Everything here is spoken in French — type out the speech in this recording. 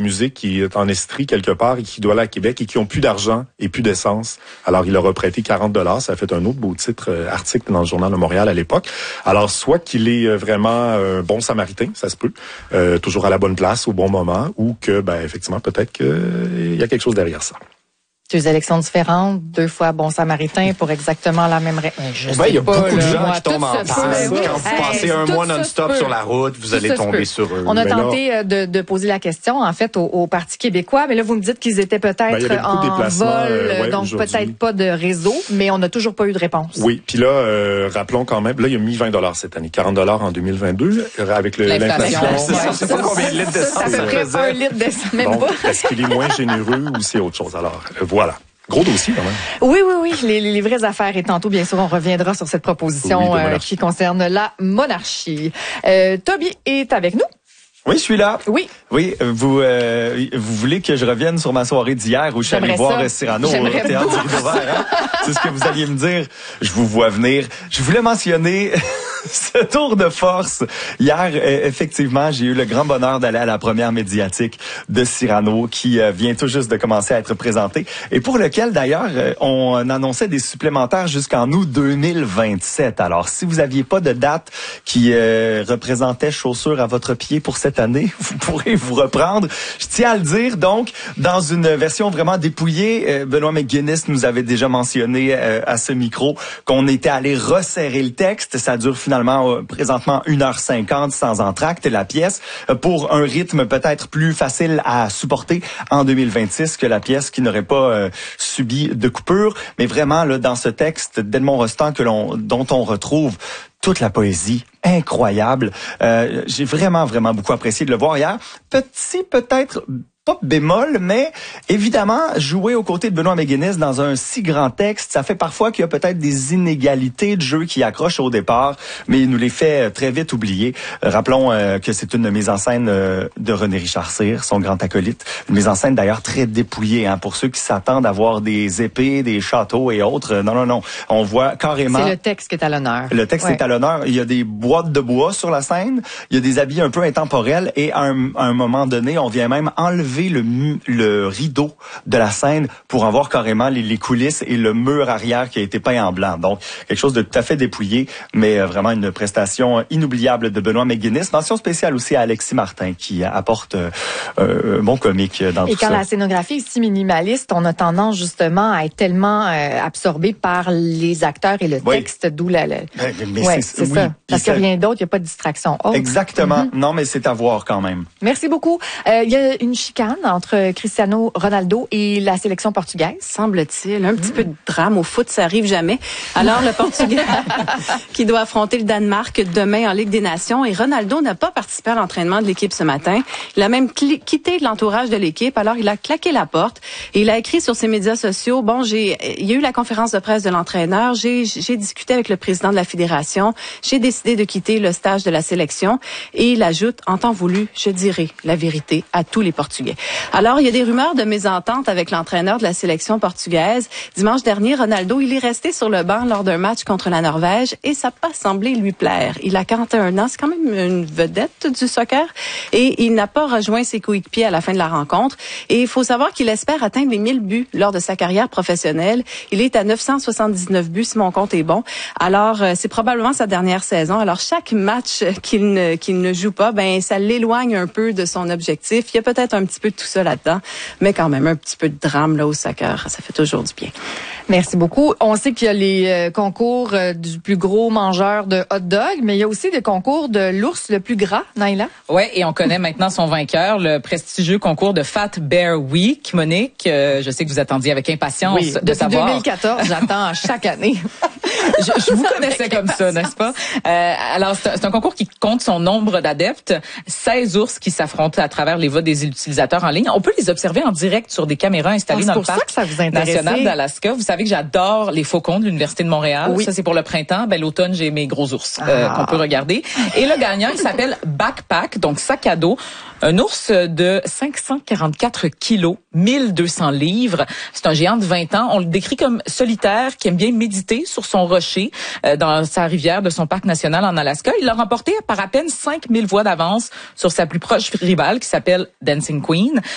musique qui est en Estrie quelque part et qui doit aller à Québec et qui ont plus d'argent et plus d'essence. Alors, il leur a prêté 40$. Ça a fait un autre beau titre, article dans le Journal de Montréal à l'époque. Alors, soit qu'il est vraiment un bon samaritain, ça se peut, toujours à la bonne place au bon moment, ou que, effectivement, peut-être qu'il y a quelque chose derrière ça. 2 élections différentes, 2 fois bon samaritain pour exactement la même raison. Il y a beaucoup de gens qui tombent en panne. Oui. Quand vous passez un mois non-stop sur la route, vous allez tomber sur eux. On a tenté de poser la question, en fait, au Parti québécois, mais là, vous me dites qu'ils étaient peut-être en vol, donc peut-être pas de réseau, mais on n'a toujours pas eu de réponse. Oui, puis là, rappelons quand même, là, il a mis 20$ cette année, 40$ en 2022, avec l'inflation. C'est pas combien de litres d'essence. Ça fait près 1 litre d'essence, même pas. Est-ce qu'il est moins généreux ou c'est autre chose? Alors, voilà. Gros dossier, quand même. Oui. Les vraies affaires. Et tantôt, bien sûr, on reviendra sur cette proposition qui concerne la monarchie. Toby est avec nous. Oui, je suis là. Oui. Oui, vous voulez que je revienne sur ma soirée d'hier où je suis allé voir Cyrano au Théâtre du Rideau Vert, hein? C'est ce que vous alliez me dire. Je vous vois venir. Je voulais mentionner ce tour de force. Hier, effectivement, j'ai eu le grand bonheur d'aller à la première médiatique de Cyrano qui vient tout juste de commencer à être présentée et pour lequel, d'ailleurs, on annonçait des supplémentaires jusqu'en août 2027. Alors, si vous aviez pas de date qui représentait chaussures à votre pied pour cette année, vous pourrez vous reprendre. Je tiens à le dire, donc, dans une version vraiment dépouillée, Benoît McGuinness nous avait déjà mentionné à ce micro qu'on était allé resserrer le texte. Ça dure finalement présentement 1h50 sans entracte, la pièce, pour un rythme peut-être plus facile à supporter en 2026 que la pièce qui n'aurait pas subi de coupure. Mais vraiment, là, dans ce texte d'Edmond Rostand dont on retrouve toute la poésie incroyable. J'ai vraiment beaucoup apprécié de le voir hier. Peut-être pas bémol, mais évidemment, jouer aux côtés de Benoît McGuinness dans un si grand texte, ça fait parfois qu'il y a peut-être des inégalités de jeu qui accrochent au départ, mais il nous les fait très vite oublier. Rappelons que c'est une mise en scène de René Richard Cyr, son grand acolyte. Une mise en scène d'ailleurs très dépouillée, hein, pour ceux qui s'attendent à voir des épées, des châteaux et autres. Non. On voit carrément... C'est le texte qui est à l'honneur. Le texte est à l'honneur. Il y a des boîtes de bois sur la scène. Il y a des habits un peu intemporels et à un moment donné, on vient même enlever le rideau de la scène pour en voir carrément les coulisses et le mur arrière qui a été peint en blanc. Donc, quelque chose de tout à fait dépouillé, mais vraiment une prestation inoubliable de Benoît McGuinness. Mention spéciale aussi à Alexis Martin qui apporte un bon comique dans tout ça. Et quand la scénographie est si minimaliste, on a tendance justement à être tellement absorbé par les acteurs et le texte, d'où la... c'est ça. Parce qu'il n'y a rien d'autre, il n'y a pas de distraction autre. Exactement. Non, mais c'est à voir quand même. Merci beaucoup. Il y a une chicane entre Cristiano Ronaldo et la sélection portugaise. Semble-t-il. Un petit peu de drame. Au foot, ça arrive jamais. Alors, le Portugal qui doit affronter le Danemark demain en Ligue des Nations. Et Ronaldo n'a pas participé à l'entraînement de l'équipe ce matin. Il a même quitté l'entourage de l'équipe. Alors, il a claqué la porte et il a écrit sur ses médias sociaux, il y a eu la conférence de presse de l'entraîneur. J'ai discuté avec le président de la fédération. J'ai décidé de quitter le stage de la sélection. Et il ajoute, en temps voulu, je dirai la vérité à tous les Portugais. Alors, il y a des rumeurs de mésentente avec l'entraîneur de la sélection portugaise. Dimanche dernier, Ronaldo, il est resté sur le banc lors d'un match contre la Norvège et ça n'a pas semblé lui plaire. Il a 41 ans, c'est quand même une vedette du soccer et il n'a pas rejoint ses coéquipiers à la fin de la rencontre. Et il faut savoir qu'il espère atteindre les 1000 buts lors de sa carrière professionnelle. Il est à 979 buts si mon compte est bon. Alors, c'est probablement sa dernière saison. Alors, chaque match qu'il ne joue pas, ça l'éloigne un peu de son objectif. Il y a peut-être un petit peu de tout ça là-dedans, mais quand même un petit peu de drame là au soccer, ça fait toujours du bien. Merci beaucoup. On sait qu'il y a les concours du plus gros mangeur de hot dog, mais il y a aussi des concours de l'ours le plus gras, Naïla. Ouais, et on connaît maintenant son vainqueur, le prestigieux concours de Fat Bear Week. Monique, je sais que vous attendiez avec impatience de savoir. Depuis 2014, j'attends chaque année. je vous connaissais comme ça, n'est-ce pas? Alors, c'est un concours qui compte son nombre d'adeptes. 16 ours qui s'affrontent à travers les votes des utilisateurs en ligne. On peut les observer en direct sur des caméras installées dans le parc national d'Alaska. Vous savez que j'adore les faucons de l'Université de Montréal. Oui. Ça, c'est pour le printemps. L'automne, j'ai mes gros ours qu'on peut regarder. Et le gagnant, il s'appelle Backpack, donc sac à dos. Un ours de 544 kilos, 1200 livres. C'est un géant de 20 ans. On le décrit comme solitaire, qui aime bien méditer sur son rocher dans sa rivière de son parc national en Alaska. Il l'a remporté par à peine 5000 voix d'avance sur sa plus proche rivale qui s'appelle Dancing Queen.